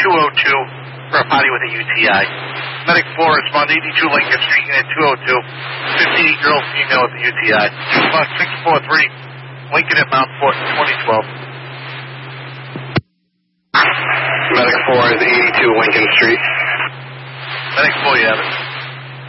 202 for a body with a UTI. Medic 4, respond to 82 Lincoln Street, unit 202. 58-year-old female with a UTI. Respond 643, Lincoln at Mount Fort, 2012. Medic 4 is 82 Lincoln Street. Medic 4, you have it.